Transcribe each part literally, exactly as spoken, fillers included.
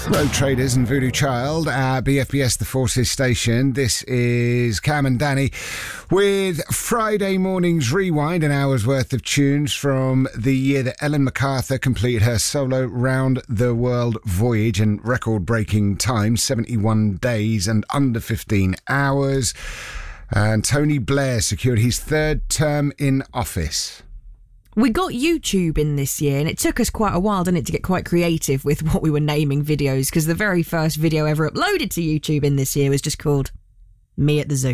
Road Traders and Voodoo Child at B F B S The Forces station. This is Cam and Danny with Friday morning's rewind, an hour's worth of tunes from the year that Ellen MacArthur completed her solo round the world voyage in record-breaking time, seventy-one days and under fifteen hours. And Tony Blair secured his third term in office. We got YouTube in this year, and it took us quite a while, didn't it, to get quite creative with what we were naming videos, because the very first video ever uploaded to YouTube in this year was just called Me at the Zoo.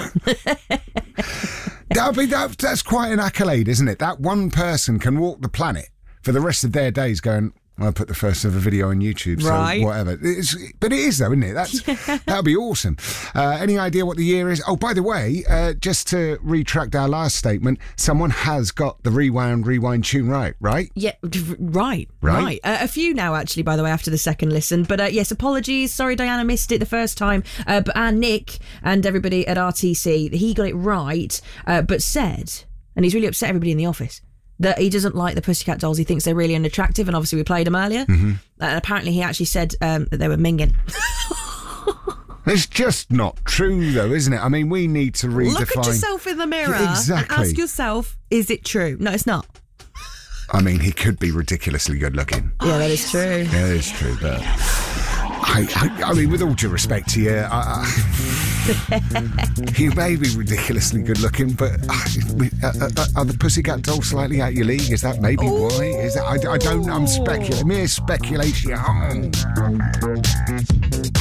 I mean, that, that's quite an accolade, isn't it? That one person can walk the planet for the rest of their days going, I'll put the first ever video on YouTube, so right. whatever. It's, but it is, though, isn't it? That's yeah. That would be awesome. Uh, any idea what the year is? Oh, by the way, uh, just to retract our last statement, someone has got the Rewound Rewind tune right, right? Yeah, right, right. right. Uh, a few now, actually, by the way, after the second listen. But uh, yes, apologies. Sorry, Diana missed it the first time. Uh, but and Nick and everybody at R T C, he got it right, uh, but said, and he's really upset everybody in the office, that he doesn't like the Pussycat Dolls. He thinks they're really unattractive, and obviously we played them earlier. Mm-hmm. And apparently he actually said um, that they were minging. It's just not true, though, isn't it? I mean, we need to redefine... Look at yourself in the mirror yeah, exactly. and ask yourself, is it true? No, it's not. I mean, he could be ridiculously good looking. Yeah, that is true. Yeah, that is true, but... I, I, I mean, with all due respect to you, I, I, you may be ridiculously good looking, but uh, uh, are the Pussycat Dolls slightly out your league? Is that maybe Ooh. why? Is that I, I don't. I'm speculating. Mere speculation.